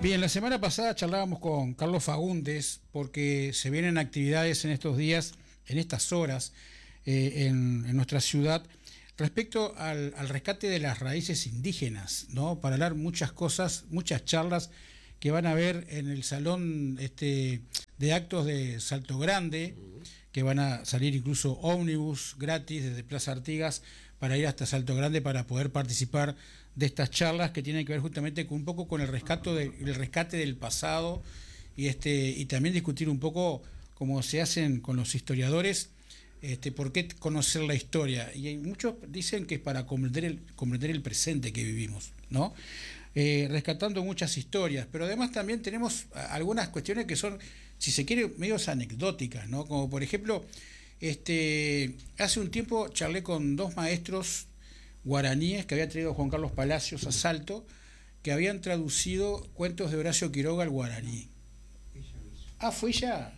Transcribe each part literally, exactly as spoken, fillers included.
Bien, la semana pasada charlábamos con Carlos Fagundes porque se vienen actividades en estos días, en estas horas, eh, en, en nuestra ciudad, respecto al, al rescate de las raíces indígenas, ¿no? Para hablar muchas cosas, muchas charlas que van a haber en el salón este, de actos de Salto Grande, que van a salir incluso ómnibus gratis desde Plaza Artigas para ir hasta Salto Grande para poder participar de estas charlas que tienen que ver justamente con un poco con el rescate, de, el rescate del pasado y este y también discutir un poco cómo se hacen con los historiadores, este, por qué conocer la historia. Y hay, muchos dicen que es para comprender el, comprender el presente que vivimos, ¿no? Eh, rescatando muchas historias, pero además también tenemos algunas cuestiones que son, si se quiere, medios anecdóticas, ¿no? Como por ejemplo, este, hace un tiempo charlé con dos maestros guaraníes que había traído Juan Carlos Palacios a Salto, que habían traducido cuentos de Horacio Quiroga al guaraní. Ah, ¿fue ella?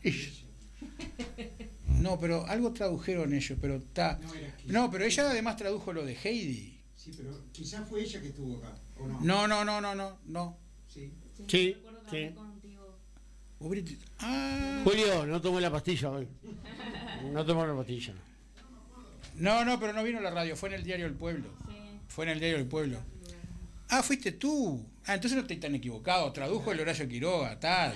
No, pero algo tradujeron ellos, pero está. No, pero ella además tradujo lo de Heidi. Sí, pero quizás fue ella que estuvo acá, ¿o no? No, no, no, no, no, no. Sí. Sí, sí. Ah. Julio, no tomó la pastilla hoy. No tomó la pastilla. No, no, pero no vino a la radio, fue en el Diario del Pueblo. Sí. Fue en el Diario del Pueblo. Ah, fuiste tú. Ah, entonces no estoy tan equivocado. Tradujo el Horacio Quiroga, tal.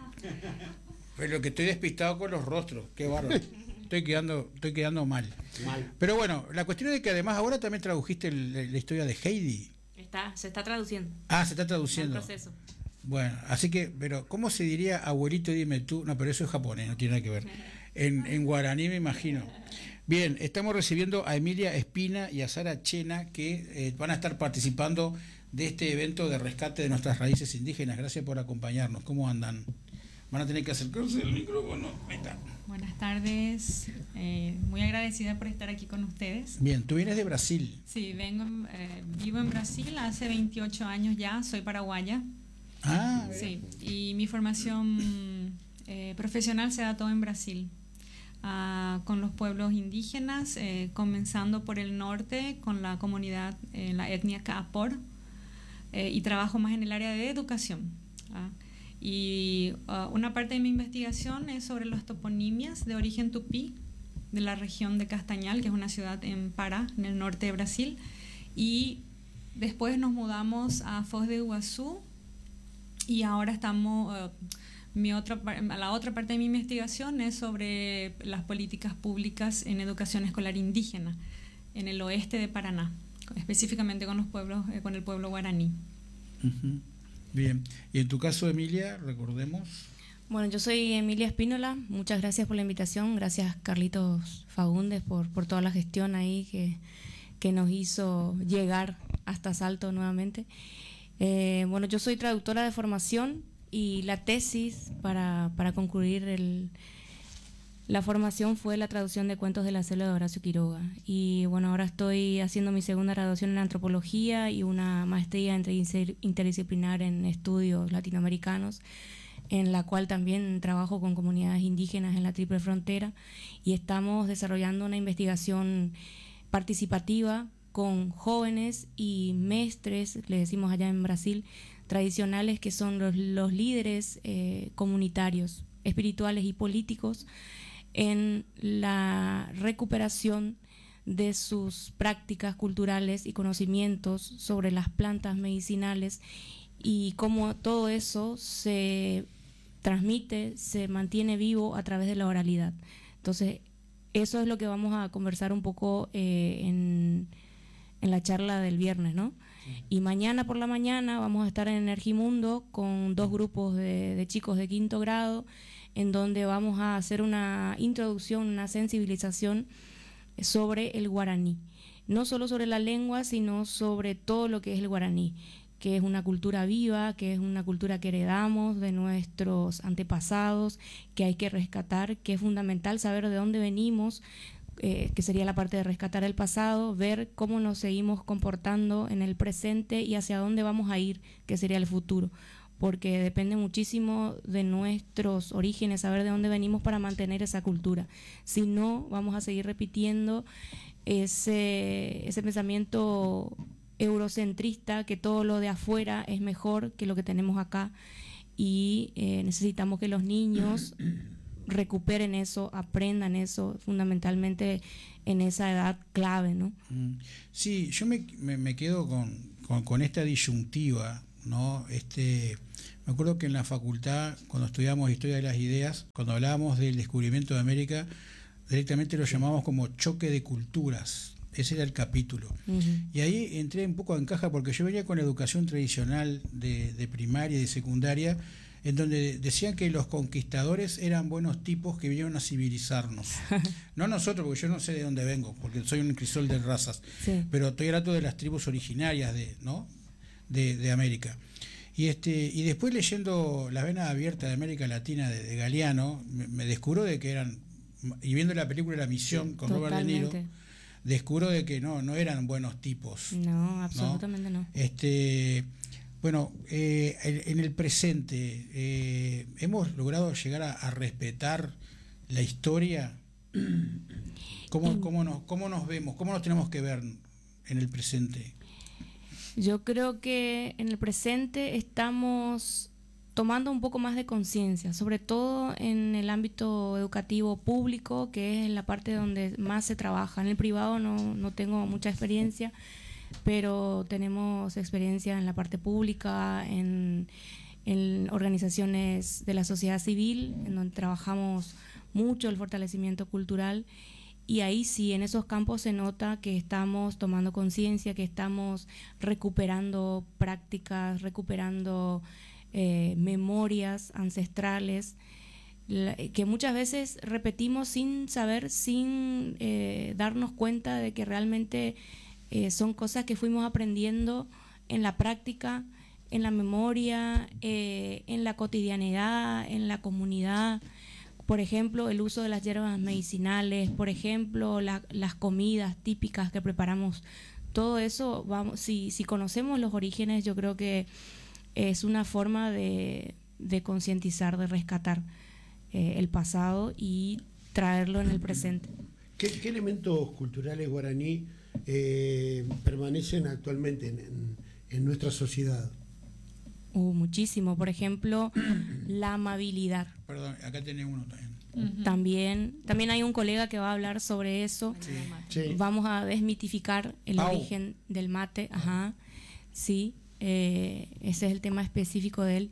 Pero lo que estoy despistado con los rostros, qué bárbaro. Estoy quedando, estoy quedando mal. Mal. Pero bueno, la cuestión es que además ahora también tradujiste el, la historia de Heidi. Está, se está traduciendo. Ah, se está Está en traduciendo. proceso. Bueno, así que, pero ¿cómo se diría abuelito dime tú? No, pero eso es japonés, no tiene nada que ver. En, en guaraní me imagino. Bien, estamos recibiendo a Emilia Espina y a Sara Chena que eh, van a estar participando de este evento de rescate de nuestras raíces indígenas. Gracias por acompañarnos. ¿Cómo andan? Van a tener que acercarse al micrófono. Ahí está. Buenas tardes, eh, muy agradecida por estar aquí con ustedes. Bien, tú vienes de Brasil. Sí, vengo, eh, vivo en Brasil hace veintiocho años ya, soy paraguaya. Ah, Sí, y mi formación eh, profesional se da todo en Brasil, ah, con los pueblos indígenas, eh, comenzando por el norte, con la comunidad, eh, la etnia Kaapor, eh, y trabajo más en el área de educación. Ah. Y uh, una parte de mi investigación es sobre las toponimias de origen tupí de la región de Castañal, que es una ciudad en Pará, en el norte de Brasil. Y después nos mudamos a Foz de Iguazú y ahora estamos... Uh, mi otra, la otra parte de mi investigación es sobre las políticas públicas en educación escolar indígena en el oeste de Paraná, específicamente con los pueblos, eh, con el pueblo guaraní. Uh-huh. Bien, y en tu caso, Emilia, recordemos. Bueno, yo soy Emilia Espínola, muchas gracias por la invitación, gracias Carlitos Fagundes por, por toda la gestión ahí que, que nos hizo llegar hasta Salto nuevamente. Eh, bueno, yo soy traductora de formación y la tesis para, para concluir el, la formación fue la traducción de cuentos de la selva de Horacio Quiroga. Y bueno, ahora estoy haciendo mi segunda graduación en antropología y una maestría interdisciplinar en estudios latinoamericanos, en la cual también trabajo con comunidades indígenas en la Triple Frontera, y estamos desarrollando una investigación participativa con jóvenes y mestres, le decimos allá en Brasil, tradicionales, que son los, los líderes eh, comunitarios, espirituales y políticos en la recuperación de sus prácticas culturales y conocimientos sobre las plantas medicinales y cómo todo eso se transmite, se mantiene vivo a través de la oralidad. Entonces, eso es lo que vamos a conversar un poco eh, en, en la charla del viernes, ¿no? Sí. Y mañana por la mañana vamos a estar en Energimundo con dos grupos de, de chicos de quinto grado, en donde vamos a hacer una introducción, una sensibilización sobre el guaraní. No solo sobre la lengua, sino sobre todo lo que es el guaraní, que es una cultura viva, que es una cultura que heredamos de nuestros antepasados, que hay que rescatar, que es fundamental saber de dónde venimos, eh, que sería la parte de rescatar el pasado, ver cómo nos seguimos comportando en el presente y hacia dónde vamos a ir, que sería el futuro. Porque depende muchísimo de nuestros orígenes, saber de dónde venimos para mantener esa cultura. Si no, vamos a seguir repitiendo ese, ese pensamiento eurocentrista, que todo lo de afuera es mejor que lo que tenemos acá, y eh, necesitamos que los niños recuperen eso, aprendan eso, fundamentalmente en esa edad clave, ¿no? Sí, yo me, me, me quedo con, con, con esta disyuntiva, ¿no? Este, me acuerdo que en la facultad, cuando estudiamos Historia de las Ideas, cuando hablábamos del descubrimiento de América, directamente lo llamamos como choque de culturas. Ese era el capítulo. Uh-huh. Y ahí entré un poco en caja porque yo venía con la educación tradicional de, de primaria y de secundaria, en donde decían que los conquistadores eran buenos tipos que vinieron a civilizarnos. No nosotros, porque yo no sé de dónde vengo, porque soy un crisol de razas, sí. Pero estoy hablando de las tribus originarias de, ¿no? de, de América. Y este y después leyendo Las venas abiertas de América Latina de, de Galeano, me, me descubro de que eran, y viendo la película La Misión, sí, con totalmente. Robert De Niro, descubro de que no, no eran buenos tipos. No, absolutamente no. no. Este... Bueno, eh, en el presente, eh, ¿hemos logrado llegar a, a respetar la historia? ¿Cómo, cómo, nos, ¿Cómo nos vemos? ¿Cómo nos tenemos que ver en el presente? Yo creo que en el presente estamos tomando un poco más de conciencia, sobre todo en el ámbito educativo público, que es la parte donde más se trabaja. En el privado no, no tengo mucha experiencia, pero tenemos experiencia en la parte pública, en, en organizaciones de la sociedad civil, en donde trabajamos mucho el fortalecimiento cultural, y ahí sí, en esos campos se nota que estamos tomando conciencia, que estamos recuperando prácticas, recuperando eh, memorias ancestrales, la, que muchas veces repetimos sin saber, sin eh, darnos cuenta de que realmente Eh, son cosas que fuimos aprendiendo en la práctica, en la memoria, eh, en la cotidianidad, en la comunidad. Por ejemplo, el uso de las hierbas medicinales, por ejemplo, la, las comidas típicas que preparamos. Todo eso, vamos, si, si conocemos los orígenes, yo creo que es una forma de, de concientizar, de rescatar eh, el pasado y traerlo en el presente. ¿Qué, qué elementos culturales guaraní Eh, permanecen actualmente en, en, en nuestra sociedad? Uh, muchísimo. Por ejemplo, la amabilidad. Perdón, acá tenés uno también. Uh-huh. También, también hay un colega que va a hablar sobre eso. Sí. Sí. Vamos a desmitificar el Pau. origen del mate. Ajá. Sí, eh, ese es el tema específico de él.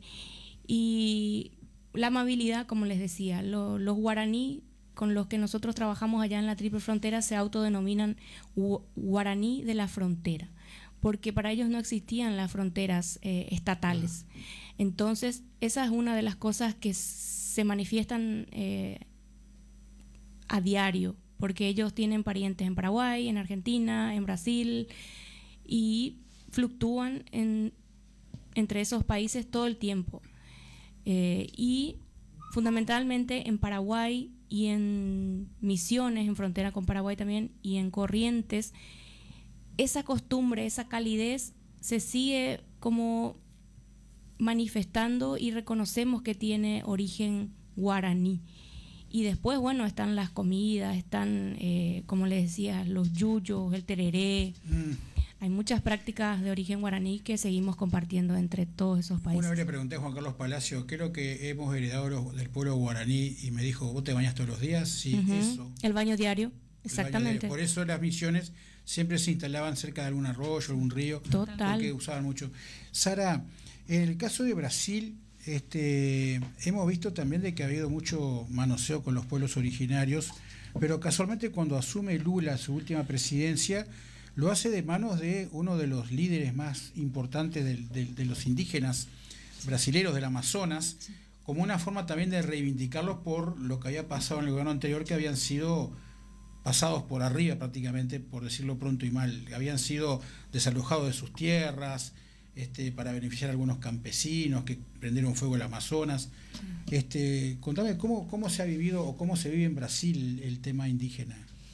Y la amabilidad, como les decía, lo, los guaraní con los que nosotros trabajamos allá en la Triple Frontera se autodenominan guaraní de la frontera, porque para ellos no existían las fronteras eh, estatales. Entonces, esa es una de las cosas que se manifiestan eh, a diario, porque ellos tienen parientes en Paraguay, en Argentina, en Brasil, y fluctúan en, entre esos países todo el tiempo. Eh, y fundamentalmente en Paraguay y en Misiones, en frontera con Paraguay también, y en Corrientes, esa costumbre, esa calidez se sigue como manifestando y reconocemos que tiene origen guaraní. Y después, bueno, están las comidas, están, eh, como les decía, los yuyos, el tereré. Mm. Hay muchas prácticas de origen guaraní que seguimos compartiendo entre todos esos países. Una vez le pregunté a Juan Carlos Palacio qué es lo que hemos heredado los, del pueblo guaraní, y me dijo, ¿vos te bañas todos los días? Sí, uh-huh. Eso. El baño diario, exactamente. Baño diario. Por eso las misiones siempre se instalaban cerca de algún arroyo, algún río. Total. Porque usaban mucho. Sara, en el caso de Brasil, este, hemos visto también de que ha habido mucho manoseo con los pueblos originarios, pero casualmente cuando asume Lula su última presidencia, lo hace de manos de uno de los líderes más importantes de, de, de los indígenas brasileros del Amazonas, sí, como una forma también de reivindicarlos por lo que había pasado en el gobierno anterior, que habían sido pasados por arriba prácticamente, por decirlo pronto y mal, habían sido desalojados de sus tierras, este, para beneficiar a algunos campesinos que prendieron fuego el Amazonas. Sí. Este, contame, ¿cómo, cómo se ha vivido o cómo se vive en Brasil el tema indígena?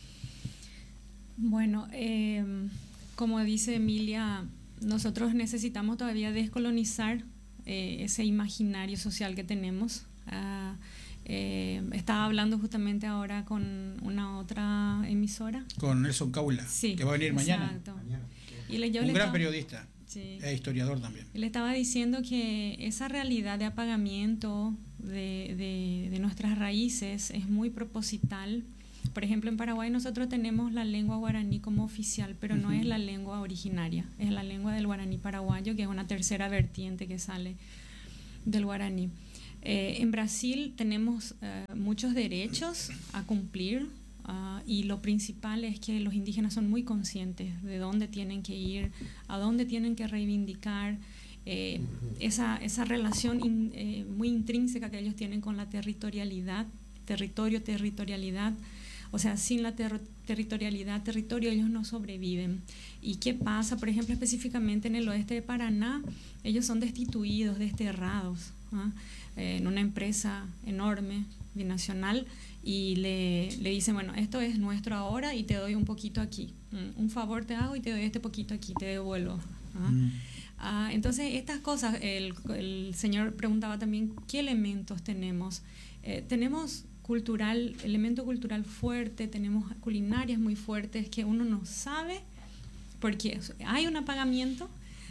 Bueno, eh, como dice Emilia, nosotros necesitamos todavía descolonizar eh, ese imaginario social que tenemos. Uh, eh, estaba hablando justamente ahora con una otra emisora. Con Nelson Caula, sí, que va a venir mañana. Exacto. Mañana. Y le, yo un le gran estaba, periodista, sí, e historiador también. le estaba diciendo que esa realidad de apagamiento de, de, de nuestras raíces es muy proposital. Por ejemplo, en Paraguay nosotros tenemos la lengua guaraní como oficial, pero no es la lengua originaria, es la lengua del guaraní paraguayo, que es una tercera vertiente que sale del guaraní. Eh, en Brasil tenemos eh, muchos derechos a cumplir, uh, y lo principal es que los indígenas son muy conscientes de dónde tienen que ir, a dónde tienen que reivindicar eh, esa, esa relación in, eh, muy intrínseca que ellos tienen con la territorialidad, territorio, territorialidad. O sea, sin la ter territorialidad, territorio, ellos no sobreviven. ¿Y qué pasa? Por ejemplo, específicamente en el oeste de Paraná, ellos son destituidos, desterrados, ¿ah? eh, en una empresa enorme, binacional, y le, le dicen, bueno, esto es nuestro ahora y te doy un poquito aquí. Mm, un favor te hago y te doy este poquito aquí, te devuelvo. ¿Ah? Mm. Ah, entonces, estas cosas, el, el señor preguntaba también, ¿qué elementos tenemos? Eh, tenemos cultural, elemento cultural fuerte, tenemos culinarias muy fuertes que uno no sabe porque hay un apagamiento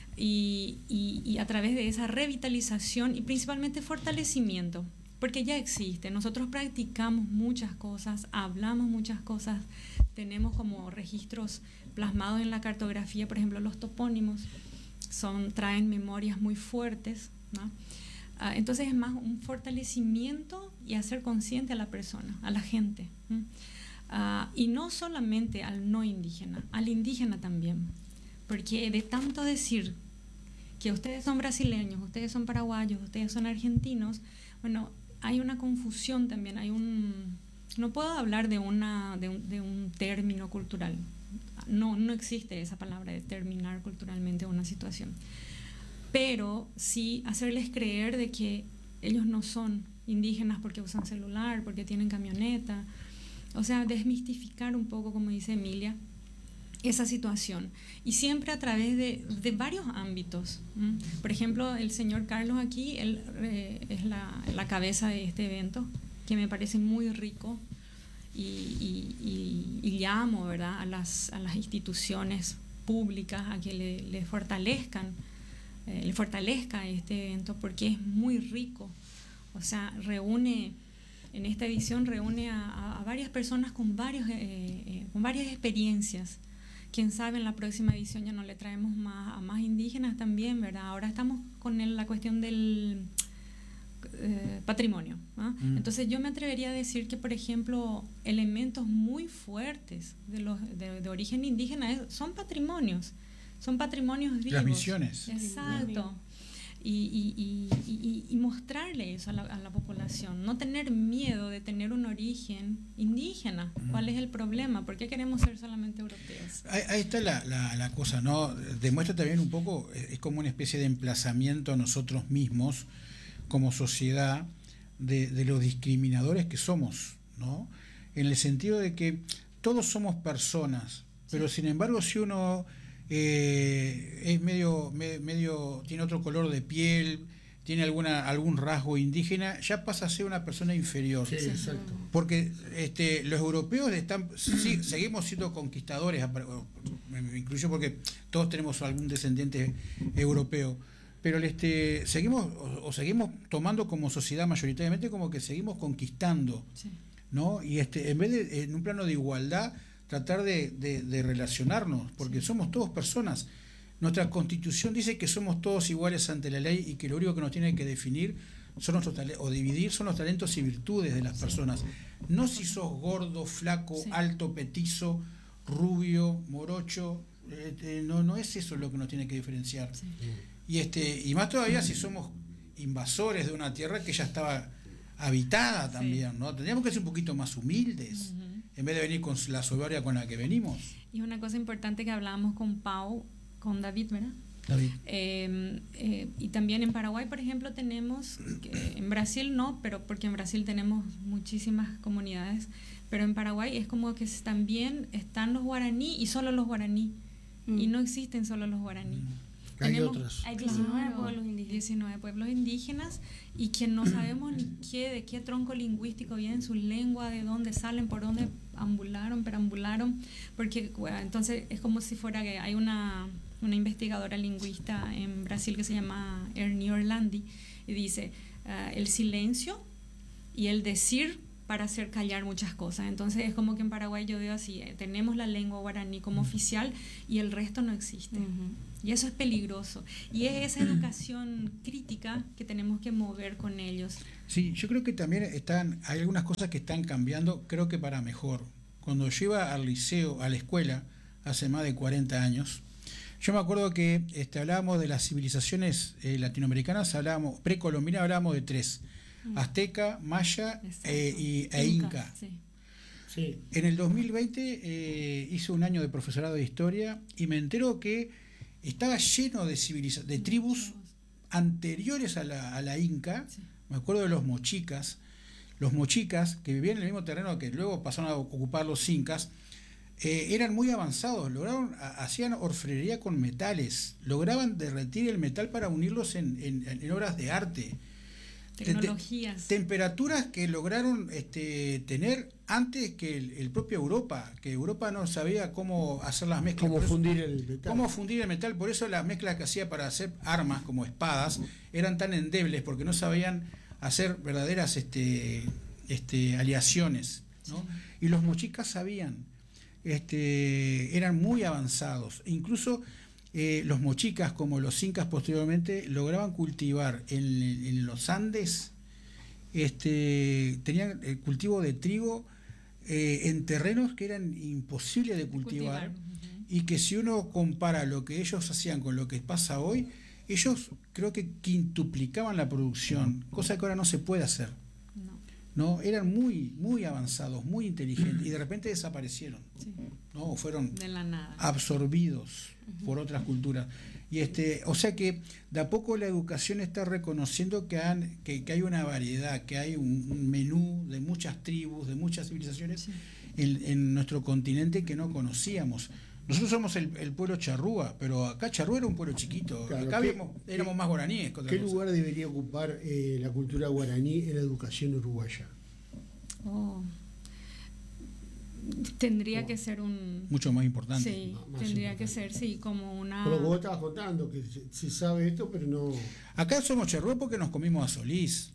y, y, y a través de esa revitalización y principalmente fortalecimiento, porque ya existe, nosotros practicamos muchas cosas, hablamos muchas cosas, tenemos como registros plasmados en la cartografía, por ejemplo los topónimos son, traen memorias muy fuertes, ¿no? Uh, entonces es más un fortalecimiento y hacer consciente a la persona, a la gente. Uh, y no solamente al no indígena, al indígena también. Porque de tanto decir que ustedes son brasileños, ustedes son paraguayos, ustedes son argentinos, bueno, hay una confusión también, hay un... No puedo hablar de, una, de, un, de un término cultural. No, no existe esa palabra de terminar culturalmente una situación. Pero sí hacerles creer de que ellos no son indígenas porque usan celular, porque tienen camioneta. O sea, desmistificar un poco, como dice Emilia, esa situación. Y siempre a través de, de varios ámbitos. ¿Mm? Por ejemplo, el señor Carlos aquí, él eh, es la, la cabeza de este evento, que me parece muy rico. Y, y, y, y llamo, ¿verdad?, a las, a las instituciones públicas a que le, le fortalezcan Eh, le fortalezca este evento porque es muy rico, o sea, reúne, en esta edición reúne a, a, a varias personas con, varios, eh, eh, con varias experiencias. Quién sabe, en la próxima edición ya no le traemos más, a más indígenas también, ¿verdad? Ahora estamos con el, la cuestión del eh, patrimonio, ¿no? Mm. Entonces yo me atrevería a decir que, por ejemplo, elementos muy fuertes de, los, de, de origen indígena es, son patrimonios. Son patrimonios vivos. Las misiones. Exacto. Y, y, y, y, y mostrarle eso a la, a la población. No tener miedo de tener un origen indígena. ¿Cuál es el problema? ¿Por qué queremos ser solamente europeos? Ahí, ahí está la, la, la cosa, ¿no? Demuestra también un poco, es como una especie de emplazamiento a nosotros mismos, como sociedad, de, de los discriminadores que somos, ¿no? En el sentido de que todos somos personas, pero sí. Sin embargo, si uno... Eh, es medio, me, medio, tiene otro color de piel, tiene alguna algún rasgo indígena, ya pasa a ser una persona inferior. Sí, exacto. Porque este, los europeos están, sí, seguimos siendo conquistadores, me incluyo porque todos tenemos algún descendiente europeo, pero este, seguimos o, o seguimos tomando como sociedad mayoritariamente como que seguimos conquistando, sí. ¿No? Y este, en vez de en un plano de igualdad tratar de, de, de relacionarnos, porque sí. Somos todos personas. Nuestra Constitución dice que somos todos iguales ante la ley y que lo único que nos tiene que definir son nuestros o dividir son los talentos y virtudes de las sí. personas. No si sos gordo, flaco, sí. alto, petizo, rubio, morocho, eh, no, no es eso lo que nos tiene que diferenciar. Sí. Y este y más todavía si somos invasores de una tierra que ya estaba habitada también, sí. ¿no? Tendríamos que ser un poquito más humildes. Uh-huh. En vez de venir con la soberbia con la que venimos. Y una cosa importante que hablábamos con Pau, con David, ¿verdad? David. Eh, eh, y también en Paraguay, por ejemplo, tenemos, eh, en Brasil no, pero porque en Brasil tenemos muchísimas comunidades, pero en Paraguay es como que también están los guaraní y solo los guaraní, mm. y no existen solo los guaraní. Mm. Hay Tenemos, otras. Hay diecinueve claro, pueblos indígenas. diecinueve pueblos indígenas y que no sabemos ni qué, de qué tronco lingüístico vienen, su lengua, de dónde salen, por dónde ambularon, perambularon, porque bueno, entonces es como si fuera que hay una una investigadora lingüista en Brasil que se llama Ernie Orlandi, y dice, uh, el silencio y el decir para hacer callar muchas cosas. Entonces es como que en Paraguay yo veo así, eh, tenemos la lengua guaraní como uh-huh. oficial y el resto no existe. Uh-huh. Y eso es peligroso. Y es esa educación crítica que tenemos que mover con ellos. Sí, yo creo que también están, hay algunas cosas que están cambiando, creo que para mejor. Cuando yo iba al liceo, a la escuela, hace más de cuarenta años, yo me acuerdo que este, hablábamos de las civilizaciones eh, latinoamericanas, hablábamos, precolombinas hablábamos de tres: azteca, maya eh, y, e inca. Sí. Sí. En el dos mil veinte eh, hice un año de profesorado de historia y me entero que estaba lleno de civiliza- de tribus anteriores a la, a la inca. Sí. Me acuerdo de los mochicas. Los mochicas, que vivían en el mismo terreno que luego pasaron a ocupar los incas, eh, eran muy avanzados, lograron, a, hacían orfebrería con metales, lograban derretir el metal para unirlos en, en, en obras de arte. Tecnologías. Te, temperaturas que lograron este, tener antes que el, el propio Europa, que Europa no sabía cómo hacer las mezclas. Cómo eso, fundir el metal. Cómo fundir el metal, por eso las mezclas que hacía para hacer armas como espadas eran tan endebles, porque no sabían hacer verdaderas este, este, aleaciones, ¿no? Sí. Y los mochicas sabían, este, eran muy avanzados, incluso Eh, los mochicas, como los incas posteriormente, lograban cultivar en, en los Andes, este, tenían el cultivo de trigo eh, en terrenos que eran imposibles de cultivar, cultivar. Uh-huh. Y que si uno compara lo que ellos hacían con lo que pasa hoy, ellos creo que quintuplicaban la producción, cosa que ahora no se puede hacer. No, no eran muy, muy avanzados, muy inteligentes, y de repente desaparecieron. Sí. No, fueron de la nada. absorbidos uh-huh. por otras culturas. Y este, o sea que de a poco la educación está reconociendo que, han, que, que hay una variedad, que hay un, un menú de muchas tribus, de muchas civilizaciones sí. en, en nuestro continente que no conocíamos. Nosotros somos el, el pueblo charrúa, pero acá charrúa era un pueblo chiquito. Claro, acá ¿qué, habíamos, éramos qué, más guaraníes. ¿Qué lugar cosa. debería ocupar eh, la cultura guaraní en la educación uruguaya? Oh. Tendría oh. que ser un... Mucho más importante. Sí, no, más tendría importante. que ser, sí, como una... Pero vos estabas contando que se, se sabe esto, pero no... Acá somos charrúa porque nos comimos a Solís.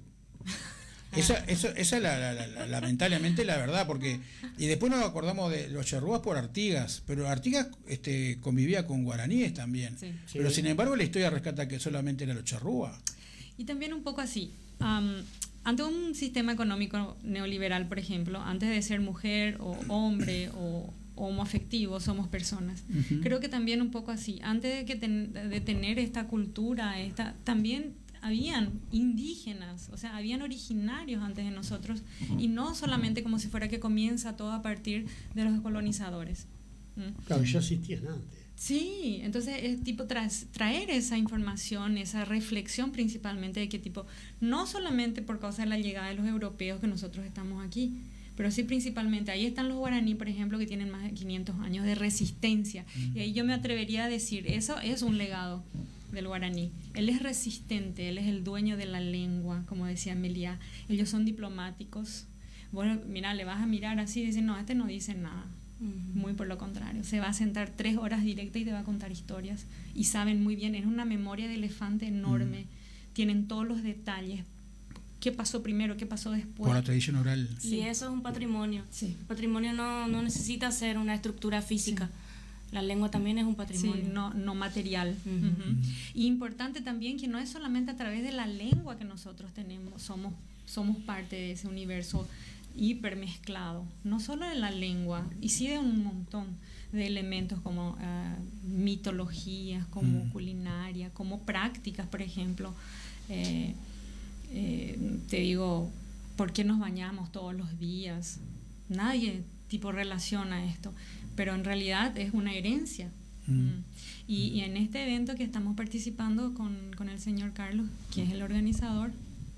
Esa, eso, esa es la, la, la, lamentablemente la verdad, porque... Y después nos acordamos de los charrúas por Artigas, pero Artigas este, convivía con guaraníes también. Sí. Pero sí. sin embargo la historia rescata que solamente era los charrúas. Y también un poco así... Um, ante un sistema económico neoliberal, por ejemplo, antes de ser mujer o hombre o homoafectivo, somos personas. Uh-huh. Creo que también un poco así, antes de, que ten, de tener esta cultura, esta, también habían indígenas, o sea, habían originarios antes de nosotros, y no solamente como si fuera que comienza todo a partir de los colonizadores. ¿Mm? Claro, ya existían antes. Sí, entonces es tipo tras, traer esa información, esa reflexión principalmente de qué tipo, no solamente por causa de la llegada de los europeos que nosotros estamos aquí, pero sí principalmente, ahí están los guaraní, por ejemplo, que tienen más de quinientos años de resistencia, mm. y ahí yo me atrevería a decir, eso es un legado del guaraní, él es resistente, él es el dueño de la lengua, como decía Emilia, ellos son diplomáticos, bueno, mira, le vas a mirar así y decir, no, este no dice nada. Muy por lo contrario, se va a sentar tres horas directa y te va a contar historias y saben muy bien, es una memoria de elefante enorme, mm. tienen todos los detalles, qué pasó primero, qué pasó después. Por la tradición oral. Sí. Y eso es un patrimonio. Sí. El patrimonio no, no necesita ser una estructura física. Sí. La lengua también es un patrimonio. Sí, no, no material. Uh-huh. Uh-huh. Y importante también que no es solamente a través de la lengua que nosotros tenemos, somos, somos parte de ese universo hipermezclado, no solo de la lengua, y sí de un montón de elementos como uh, mitologías, como mm. culinaria, como prácticas, por ejemplo. Eh, eh, te digo, ¿por qué nos bañamos todos los días? Nadie tipo relaciona esto, pero en realidad es una herencia. Mm. Mm. Y, y en este evento que estamos participando con, con el señor Carlos, que es el organizador,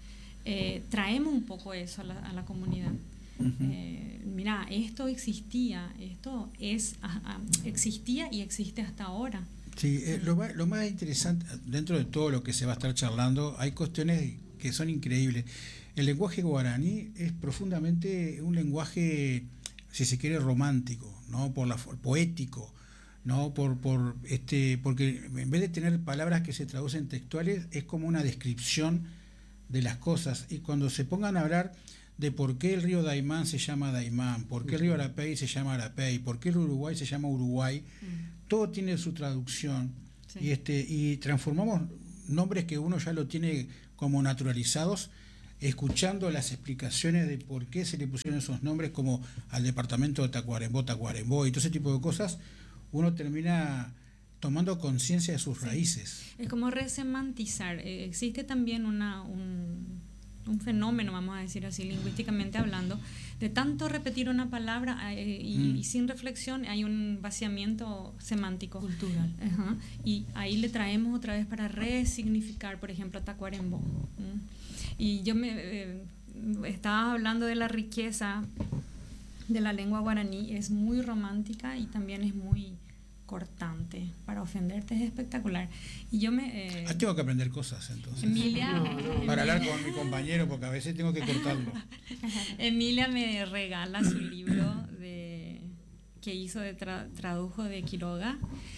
Eh, traemos un poco eso a la, a la comunidad. Uh-huh. Eh, mira, esto existía, esto es a, a, existía y existe hasta ahora. Sí, eh, lo, más, lo más interesante, dentro de todo lo que se va a estar charlando, hay cuestiones que son increíbles. El lenguaje guaraní es profundamente un lenguaje, si se quiere, romántico, ¿no? Por la, poético. ¿no? Por, por este, porque en vez de tener palabras que se traducen textuales, es como una descripción de las cosas. Y cuando se pongan a hablar de por qué el río Daymán se llama Daymán, por qué el río Arapey se llama Arapey, por qué el Uruguay se llama Uruguay, mm. todo tiene su traducción. Sí. Y, este, y transformamos nombres que uno ya lo tiene como naturalizados, escuchando las explicaciones de por qué se le pusieron esos nombres, como al departamento de Tacuarembó, Tacuarembó y todo ese tipo de cosas, uno termina tomando conciencia de sus sí. raíces. Es como resemantizar. Eh, existe también una, un, un fenómeno, vamos a decir así, lingüísticamente hablando, de tanto repetir una palabra eh, y, mm. y sin reflexión hay un vaciamiento semántico. Cultural. Uh-huh. Y ahí le traemos otra vez para resignificar, por ejemplo, Tacuarembó. ¿Mm? Y yo me eh, estaba hablando de la riqueza de la lengua guaraní, es muy romántica y también es muy cortante. Para ofenderte es espectacular. Y yo me... Eh, ah, tengo que aprender cosas entonces. Emilia... No, no. Para hablar con mi compañero, porque a veces tengo que cortarlo. Emilia me regala su libro de, que hizo, de tra, tradujo de Quiroga,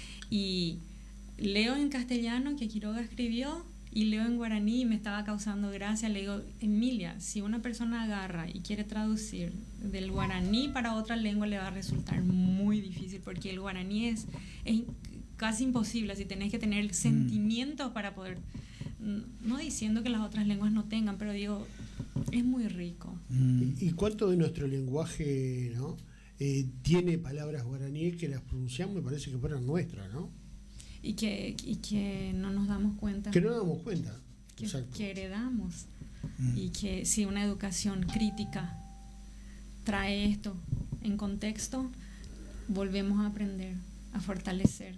y leo en castellano que Quiroga escribió y leo en guaraní y me estaba causando gracia. Le digo, Emilia, si una persona agarra y quiere traducir del guaraní para otra lengua, le va a resultar muy difícil, porque el guaraní es, es casi imposible, así tenés que tener sentimientos mm. para poder, no diciendo que las otras lenguas no tengan, pero digo, es muy rico. Mm. ¿Y cuánto de nuestro lenguaje, ¿no? eh, tiene palabras guaraníes que las pronunciamos, me parece que fueran nuestras, ¿no? Y que, y que no nos damos cuenta. Que no nos damos cuenta. Que, Exacto. que heredamos. Mm. Y que si una educación crítica trae esto en contexto, volvemos a aprender, a fortalecer.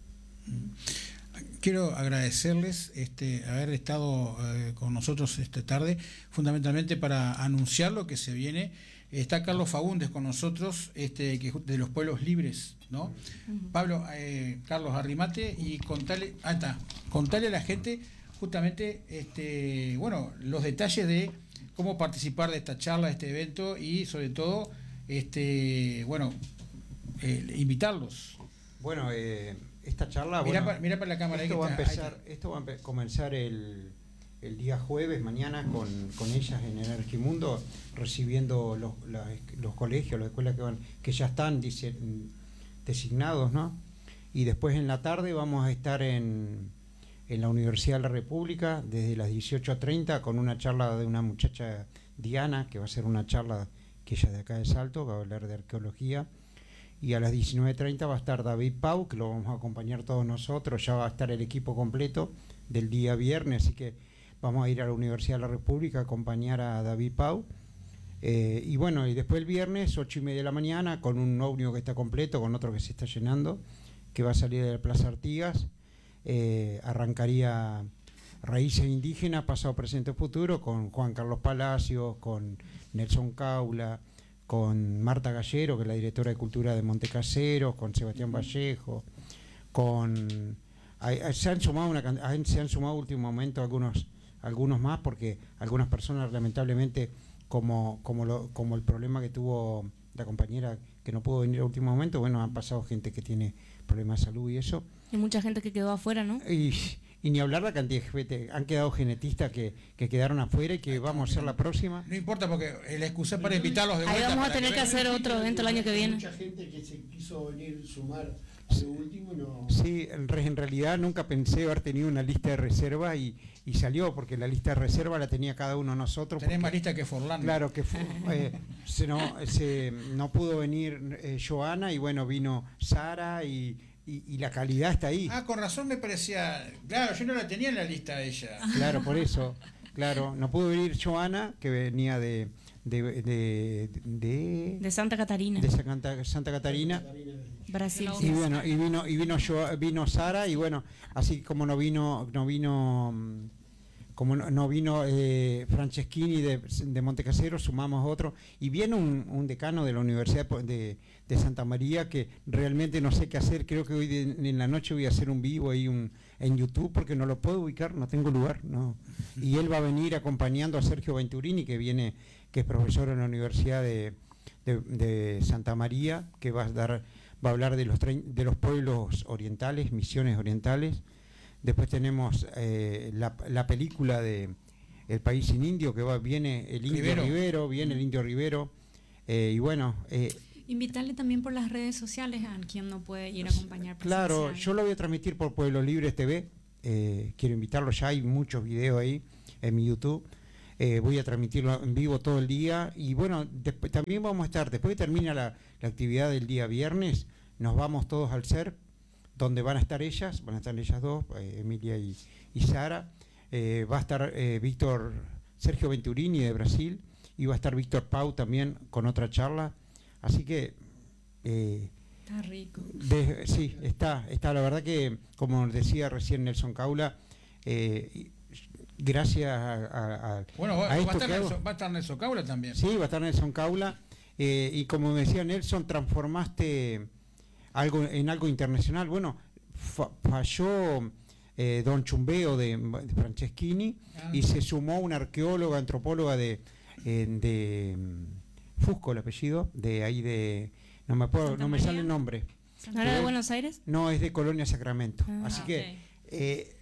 Quiero agradecerles este, haber estado eh, con nosotros esta tarde, fundamentalmente para anunciar lo que se viene. Está Carlos Faúndez con nosotros, este, que de los Pueblos Libres, ¿no? Uh-huh. Pablo, eh, Carlos, arrimate y contale, ah, está, contale a la gente justamente, este, bueno, los detalles de cómo participar de esta charla, de este evento, y sobre todo, este, bueno, eh, invitarlos. Bueno, eh, esta charla... Mirá, bueno, para, mirá para la cámara. Esto, ahí va, que a está, empezar, esto va a comenzar el, el día jueves, mañana, con, con ellas en Energimundo, recibiendo los, la, los colegios, las escuelas que van, que ya están dice, designados, ¿no? Y después en la tarde vamos a estar en, en la Universidad de la República desde las dieciocho a treinta con una charla de una muchacha, Diana, que va a ser una charla que ella es de acá de Salto, que va a hablar de arqueología. Y a las diecinueve treinta va a estar David Pau, que lo vamos a acompañar todos nosotros, ya va a estar el equipo completo del día viernes, así que vamos a ir a la Universidad de la República a acompañar a David Pau. Eh, y bueno, y después el viernes, ocho y media de la mañana, con un ómnibus que está completo, con otro que se está llenando, que va a salir de la Plaza Artigas, eh, arrancaría Raíces Indígenas, Pasado, Presente, Futuro, con Juan Carlos Palacios, con Nelson Caula, con Marta Gallero, que es la directora de Cultura de Montecaseros, con Sebastián Vallejo, con... Hay, hay, se han sumado una se han sumado último momento algunos algunos más, porque algunas personas lamentablemente, como como lo, como el problema que tuvo la compañera que no pudo venir a último momento, bueno, han pasado gente que tiene problemas de salud y eso. Y mucha gente que quedó afuera, ¿no? Y, y ni hablar la cantidad de gente, han quedado genetistas que, que quedaron afuera y que vamos a hacer la próxima. No importa, porque el excusé para invitarlos de vuelta. Ahí vamos a tener que, que hacer otro evento el año que viene. Mucha gente que se quiso venir sumar a lo último y no... Sí, en, en realidad nunca pensé haber tenido una lista de reserva y, y salió, porque la lista de reserva la tenía cada uno de nosotros. Tenés más lista que Forlán. Claro, que fue, eh, se, no, se, no pudo venir eh, Joana y bueno, vino Sara y... Y, y la calidad está ahí. Ah, con razón me parecía... Claro, yo no la tenía en la lista de ella. Claro, por eso. Claro, no pudo venir Joana, que venía de... De, de, de, de Santa Catarina. De Santa, Santa Catarina. Brasil. Y bueno, y vino, y vino, yo, vino Sara, y bueno, así como no vino... No vino como no, no vino eh, Franceschini de, de Montecasero, sumamos otro, y viene un, un decano de la Universidad de, de Santa María que realmente no sé qué hacer. Creo que hoy de, en la noche voy a hacer un vivo ahí un, en YouTube, porque no lo puedo ubicar, no tengo lugar, no. Y él va a venir acompañando a Sergio Venturini, que viene, que es profesor en la Universidad de, de, de Santa María, que va a dar va a hablar de los, de los pueblos orientales, misiones orientales. Después tenemos eh, la, la película de El País Sin Indio, que va, viene el Indio Rivero, Rivero viene el Indio Rivero, eh, y bueno... Eh, Invitarle también por las redes sociales a quien no puede ir a acompañar. Claro, yo lo voy a transmitir por Pueblos Libres T V, eh, quiero invitarlo, ya hay muchos videos ahí en mi YouTube, eh, voy a transmitirlo en vivo todo el día, y bueno, después, también vamos a estar, después que termina la, la actividad del día viernes, nos vamos todos al C E R P, donde van a estar ellas, van a estar ellas dos, eh, Emilia y, y Sara, eh, va a estar eh, Víctor, Sergio Venturini de Brasil, y va a estar Víctor Pau también con otra charla. Así que... Eh, está rico. De, sí, está, está. La verdad que, como decía recién Nelson Caula, eh, gracias a, a, a, bueno, va, a esto va, a estar que Nelson, hago, va a estar Nelson Caula también. Sí, va a estar Nelson Caula. Eh, y como me decía Nelson, transformaste algo en algo internacional. Bueno, fa, falló eh, Don Chumbeo de, de Franceschini, ah, y se sumó una arqueóloga, antropóloga de... Eh, de Fusco, el apellido, de ahí de... No me puedo, no me sale el nombre. ¿No era de Buenos Aires? No, es de Colonia Sacramento. Ah, Así que, okay. eh,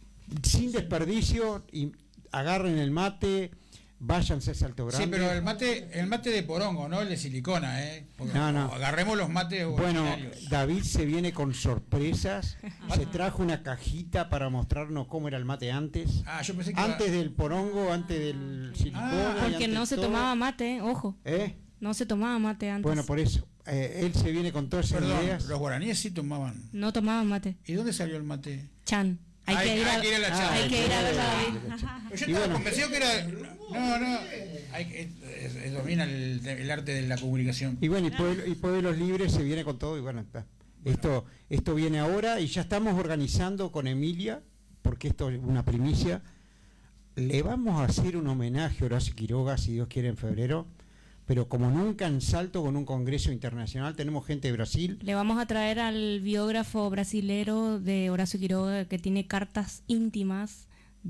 sin desperdicio, y agarren el mate, váyanse a Salto Grande. Sí, pero el mate, el mate de porongo, no el de silicona, ¿eh? Porque no, no. Agarremos los mates originarios. Bueno, David se viene con sorpresas. Se trajo una cajita para mostrarnos cómo era el mate antes. Ah, yo pensé que antes iba... del porongo, antes del silicona. Ah, porque no se todo. tomaba mate, ojo. ¿Eh? No se tomaba mate antes. Bueno, por eso. Eh, él se viene con todas esas Perdón, ideas. Los guaraníes sí tomaban. No tomaban mate. ¿Y dónde salió el mate? Chan. Hay, hay, que, ir a, hay que ir a la Chan. Hay que ir a ver a David. Yo estaba bueno. convencido que era... No, no. Hay que, es, es, domina el, el arte de la comunicación. Y bueno, y, Pueblo, y Pueblos Libres se viene con todo y bueno, está. Bueno. Esto, esto viene ahora y ya estamos organizando con Emilia, porque esto es una primicia. Le vamos a hacer un homenaje a Horacio Quiroga, si Dios quiere, en febrero. Pero como nunca en Salto, con un congreso internacional, tenemos gente de Brasil. Le vamos a traer al biógrafo brasilero de Horacio Quiroga, que tiene cartas íntimas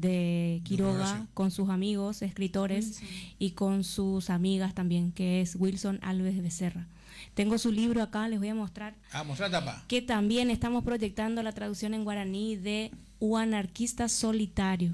de Quiroga con sus amigos, escritores, Wilson. Y con sus amigas también, que es Wilson Alves Becerra. Tengo su libro acá, les voy a mostrar. Ah, mostrar tapa. Que también estamos proyectando la traducción en guaraní de un anarquista solitario.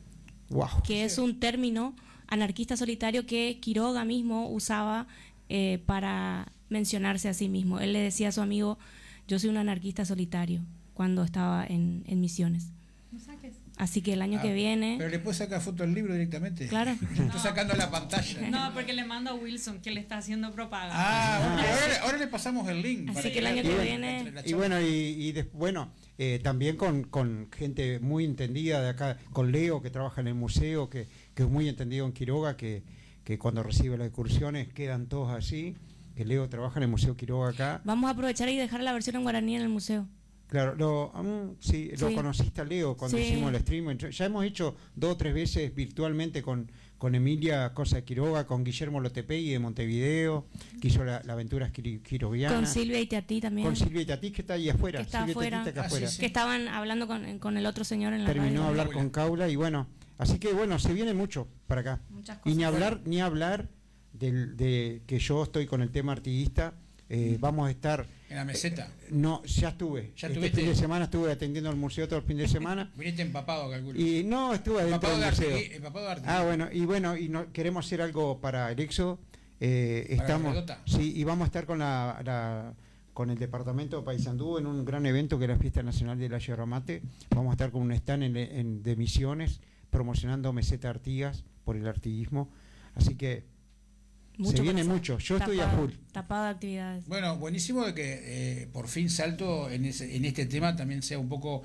Wow. Que es un término... anarquista solitario que Quiroga mismo usaba eh, para mencionarse a sí mismo. Él le decía a su amigo, yo soy un anarquista solitario, cuando estaba en, en Misiones. No saques. Así que el año ah, que viene... Pero le puedes sacar foto del libro directamente. Claro. Estoy no. sacando la pantalla. No, porque le mando a Wilson, que le está haciendo propaganda. Ah, bueno, ahora, ahora le pasamos el link. Así que el año que viene... Y bueno, y, y de, bueno eh, también con, con gente muy entendida de acá, con Leo, que trabaja en el museo, que, que es muy entendido en Quiroga, que, que cuando recibe las excursiones quedan todos así, que Leo trabaja en el Museo Quiroga acá. Vamos a aprovechar y dejar la versión en guaraní en el museo. Claro, lo, um, sí, lo sí. conociste a Leo cuando sí. hicimos el stream. Ya hemos hecho dos o tres veces virtualmente con, con Emilia Cosa de Quiroga, con Guillermo Lotepegui de Montevideo, que hizo la, la aventura quiroguiana. Con Silvia Itatí también. Con Silvia Itatí, que está ahí afuera. Que está Silvia afuera. Itatí está acá Ah, afuera. sí, sí. Que estaban hablando con, con el otro señor en la Terminó radio. a hablar con Caula y bueno, así que bueno, se viene mucho para acá. Muchas cosas. Y ni hablar, ni hablar del, de que yo estoy con el tema artiguista. Eh, vamos a estar en la meseta. Eh, no, ya estuve. ¿Ya este fin de semana estuve atendiendo al museo todo el fin de semana. Viniste empapado, calculo. Y no, estuve adentro del de museo. Arti, empapado de Arti. Ah, bueno, y bueno, y no, queremos hacer algo para el Éxodo. Eh, estamos, sí, y vamos a estar con la, la con el departamento de Paysandú en un gran evento que es la Fiesta Nacional de la Yerba Mate. Vamos a estar con un stand en, en, de Misiones promocionando Meseta Artigas por el artiguismo. Así que mucho se viene mucho, yo tapado, estoy a full. Tapado de actividades. Bueno, buenísimo de que eh, por fin Salto en, ese, en este tema también sea un poco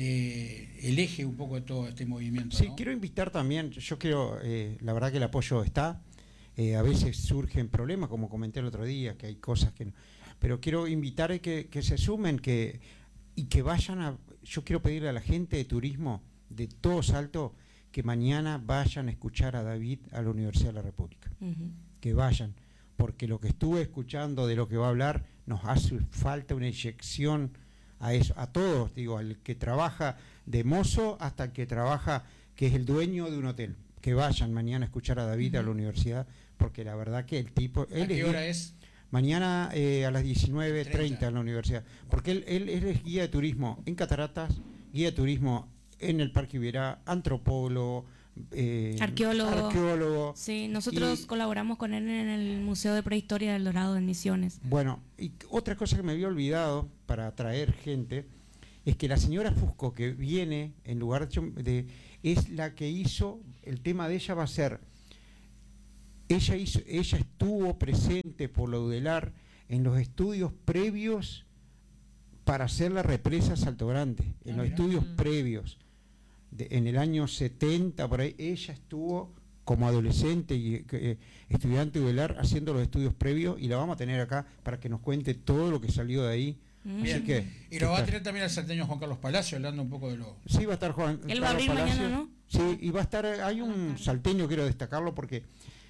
eh, el eje un poco de todo este movimiento. Sí, ¿no? Quiero invitar también, yo quiero, eh, la verdad que el apoyo está, eh, a veces surgen problemas, como comenté el otro día, que hay cosas que no, pero quiero invitar a que, que se sumen que y que vayan a, yo quiero pedirle a la gente de turismo de todo Salto que mañana vayan a escuchar a David a la Universidad de la República. Uh-huh. Que vayan, porque lo que estuve escuchando de lo que va a hablar, nos hace falta una inyección a eso, a todos, digo, al que trabaja de mozo hasta el que trabaja, que es el dueño de un hotel, que vayan mañana a escuchar a David uh-huh. a la universidad, porque la verdad que el tipo... ¿A qué hora es? Mañana eh, a las diecinueve treinta en la universidad. Porque él, él, él es guía de turismo en Cataratas, guía de turismo en el Parque Iberá, antropólogo, eh, arqueólogo. arqueólogo. Sí, nosotros y, colaboramos con él en el Museo de Prehistoria del Dorado en Misiones. Bueno, y otra cosa que me había olvidado para atraer gente es que la señora Fusco, que viene en lugar de, de es la que hizo, el tema de ella va a ser, ella hizo, ella estuvo presente por la UDELAR en los estudios previos para hacer la represa Salto Grande, en ah, los mira. estudios mm. previos, de, en el año setenta, por ahí, ella estuvo como adolescente y eh, estudiante de UDELAR haciendo los estudios previos, y la vamos a tener acá para que nos cuente todo lo que salió de ahí. Bien. Así que, y lo va a tener también el salteño Juan Carlos Palacio, hablando un poco de lo... Sí, va a estar Juan Él Carlos va a abrir Palacio. Mañana, ¿no? Sí, y va a estar, hay un salteño, quiero destacarlo porque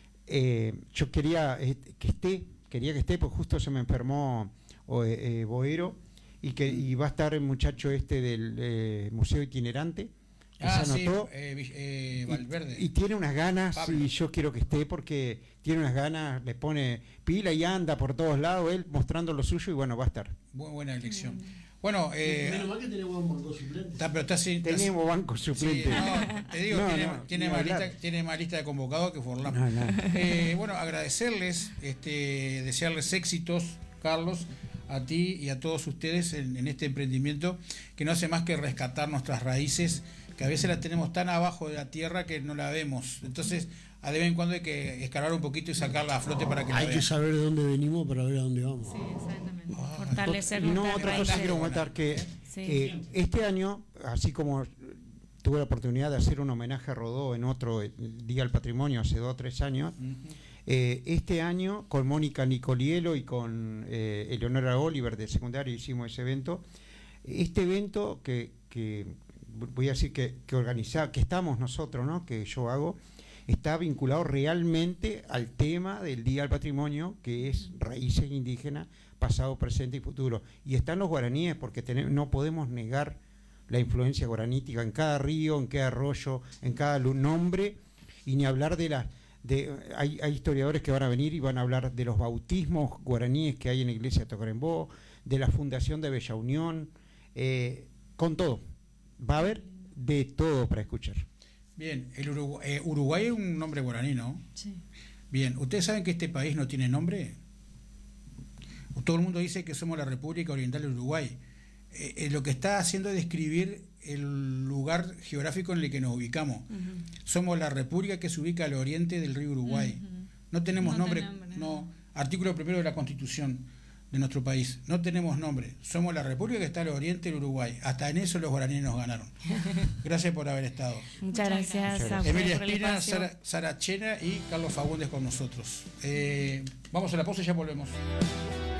eh, yo quería eh, que esté, quería que esté, porque justo se me enfermó eh, Boero, y que y va a estar el muchacho este del eh, Museo Itinerante, que ah, se anotó, sí, eh, eh, Valverde. Y, y tiene unas ganas, Pablo. Y yo quiero que esté porque tiene unas ganas, le pone pila y anda por todos lados, él mostrando lo suyo, y bueno, va a estar. Muy buena elección. Mm. Bueno, eh, menos mal que tenemos banco suplente. Está, pero está sin, tenemos banco suplente. Sí, no, te digo, no, tiene, no, tiene, más lista, tiene más lista de convocados que Forlán. No, no. Eh, bueno, agradecerles, este, desearles éxitos, Carlos, a ti y a todos ustedes en, en este emprendimiento que no hace más que rescatar nuestras raíces, que a veces las tenemos tan abajo de la tierra que no la vemos. Entonces, a de vez en cuando hay que escalar un poquito y sacarla a flote para que hay la vean. que saber de dónde venimos para ver a dónde vamos. Sí, exactamente. Ah, fortalecer y no, nuestras otra cosa raíces. quiero comentar que Sí. eh, este año, así como tuve la oportunidad de hacer un homenaje a Rodó en otro el Día del Patrimonio hace dos o tres años, uh-huh. eh, este año con Mónica Nicolielo y con eh, Eleonora Oliver de secundaria hicimos ese evento. Este evento que, que voy a decir que, que organiza, que estamos nosotros, ¿no? Que yo hago, está vinculado realmente al tema del Día del Patrimonio, que es raíces indígenas, pasado, presente y futuro. Y están los guaraníes, porque tenemos, no podemos negar la influencia guaranítica en cada río, en cada arroyo, en cada nombre, y ni hablar de las... De, hay, hay historiadores que van a venir y van a hablar de los bautismos guaraníes que hay en la iglesia de Tacuarembó, de la fundación de Bella Unión, eh, con todo. Va a haber de todo para escuchar. Bien, el Uruguay, eh, Uruguay es un nombre guaraní, ¿no? Sí. Bien, ¿ustedes saben que este país no tiene nombre? Todo el mundo dice que somos la República Oriental del Uruguay. Eh, eh, lo que está haciendo es describir el lugar geográfico en el que nos ubicamos. Uh-huh. Somos la República que se ubica al oriente del río Uruguay. Uh-huh. No tenemos no nombre, tenemos, no. Artículo primero de la Constitución de nuestro país. No tenemos nombre. Somos la República que está al oriente del Uruguay. Hasta en eso los guaraníes nos ganaron. Gracias por haber estado. Muchas gracias. Muchas gracias. Emilia Espina, Sara, Sara Chena y Carlos Fagundes con nosotros. Eh, vamos a la pausa y ya volvemos.